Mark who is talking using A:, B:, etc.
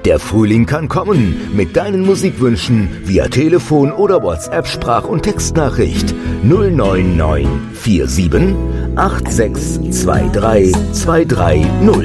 A: Der Frühling kann kommen mit deinen Musikwünschen via Telefon oder WhatsApp Sprach- und Textnachricht 09947 8623 230.